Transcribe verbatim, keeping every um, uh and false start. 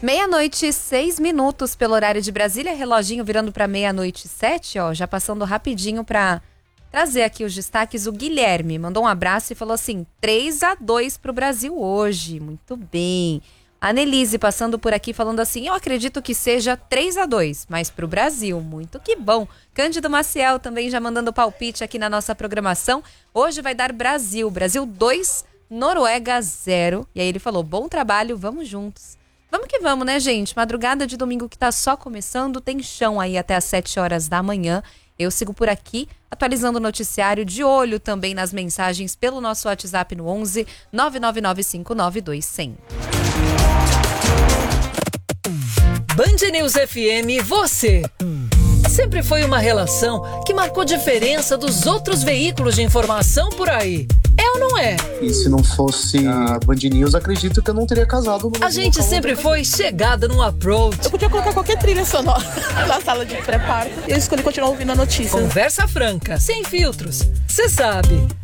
Meia-noite e seis minutos pelo horário de Brasília, reloginho virando para meia-noite e sete, ó, já passando rapidinho para trazer aqui os destaques. O Guilherme mandou um abraço e falou assim, três a dois pro Brasil hoje, muito bem. A Nelise passando por aqui falando assim, eu acredito que seja três a dois, mas pro Brasil, muito que bom. Cândido Maciel também já mandando palpite aqui na nossa programação. Hoje vai dar Brasil, Brasil dois, Noruega zero. E aí ele falou, bom trabalho, vamos juntos. Vamos que vamos, né, gente? Madrugada de domingo que tá só começando, tem chão aí até às sete horas da manhã. Eu sigo por aqui, atualizando o noticiário, de olho também nas mensagens pelo nosso WhatsApp no onze nove nove nove cinco nove dois zero zero. Band News F M, você. Sempre foi uma relação que marcou diferença dos outros veículos de informação por aí. É ou não é? E se não fosse a Band News, acredito que eu não teria casado. No a gente sempre foi chegada num approach. Eu podia colocar qualquer trilha sonora na sala de pré-parto e eu escolhi continuar ouvindo a notícia. Conversa franca, sem filtros. Você sabe.